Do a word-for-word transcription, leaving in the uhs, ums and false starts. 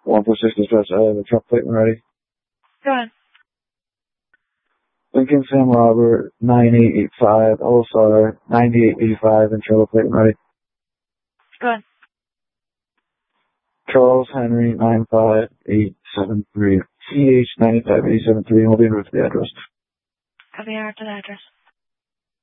one four six dispatch, I have a truck plate when ready. Go ahead. Lincoln Sam Robert, nine eight eight five, L S R, ninety-eight eighty-five, and trailer plate when ready. Go ahead. Charles Henry, nine five eight seven three, C H nine five eight seven three, and we'll be in route to the address. Copy, out to the address.